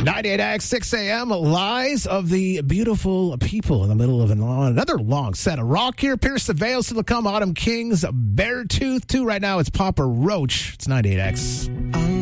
98X, 6 a.m. Lies of the Beautiful People in the middle of another long set of rock here. Pierce the Veil, still to come. Autumn Kings, Beartooth 2. Right now, it's Papa Roach. It's 98X.